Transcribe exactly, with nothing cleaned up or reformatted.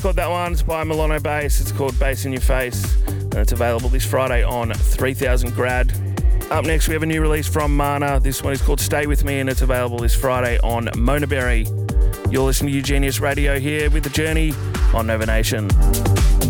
Called that one. It's by Milano Bass. It's called Bass in Your Face. And it's available this Friday on three thousand Grad. Up next, we have a new release from Mana. This one is called Stay With Me, and it's available this Friday on Monaberry. You're listening to Eugenius Radio here with The Journey on Nova Nation.